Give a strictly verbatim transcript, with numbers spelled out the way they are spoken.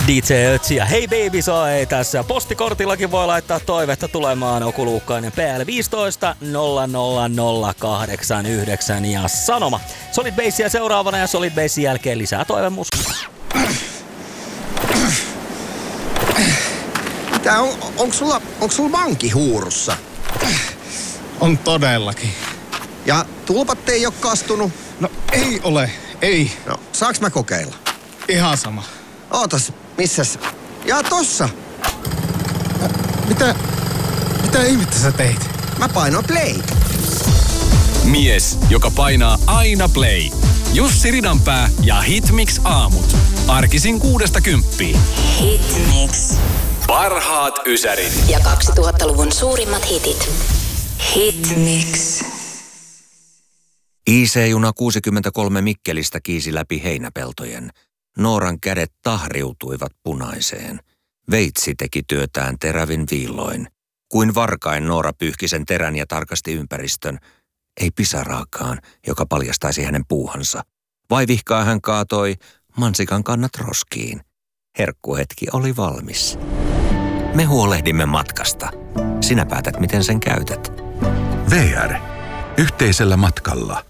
D J Ötzi ja Hey Baby soi tässä. Postikortillakin voi laittaa toivetta tulemaan Okuluukkainen P L viisitoista nolla nolla nolla kahdeksan yhdeksän ja sanoma. Solid Bassia seuraavana ja Solid Bassin jälkeen lisää toivemuskaa. Tää on, onks sulla, onks sulla vanki huurussa? On todellakin. Ja tulpat ei oo kastunut? No ei ole, ei. No, saaks mä kokeilla? Ihan sama. Ootas, missäs? Jaa, tossa. Mitä, mitä ihmettä sä teit? Mä painoin play. Mies, joka painaa aina play. Jussi Ridanpää ja Hitmix aamut. Arkisin kuudesta kymppiin. Hitmix. Parhaat ysärit. Ja kaksituhattaluvun suurimmat hitit. Hitmix. I C-juna kuusikymmentäkolme Mikkelistä kiisi läpi heinäpeltojen. Nooran kädet tahriutuivat punaiseen. Veitsi teki työtään terävin viilloin. Kuin varkain Noora pyyhki sen terän ja tarkasti ympäristön. Ei pisaraakaan, joka paljastaisi hänen puuhansa. Vaivihkaa hän kaatoi mansikan kannat roskiin. Herkkuhetki oli valmis. Me huolehdimme matkasta. Sinä päätät, miten sen käytät. V R. Yhteisellä matkalla.